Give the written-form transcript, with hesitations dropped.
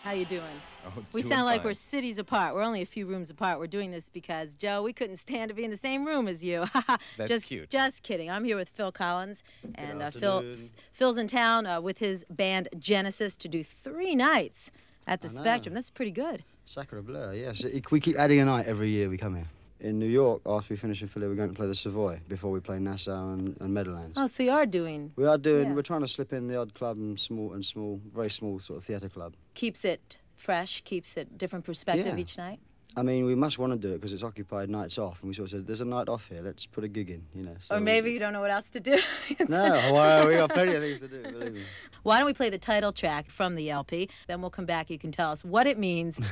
How you doing? Oh, We doing sound like fine. we're cities apart. We're only a few rooms apart. We're doing this because, Joe, we couldn't stand to be in the same room as you. That's cute. Just kidding. I'm here with Phil Collins, Good and afternoon. Phil's in town with his band Genesis to do 3 nights at the I know. Spectrum. That's pretty good. Sacre bleu, yes. We keep adding a night every year we come here. In New York, after we finish in Philly, we're going to play the Savoy before we play Nassau and Meadowlands. Oh, so you are doing. We're trying to slip in the odd club and very small sort of theatre club. Keeps it fresh, keeps it different perspective Yeah. each night. I mean, we must want to do it because it's occupied nights off, and we sort of said, there's a night off here, let's put a gig in, you know. So Or maybe you don't know what else to do. No, well, we got plenty of things to do, believe me. Why don't we play the title track from the LP? Then we'll come back. You can tell us what it means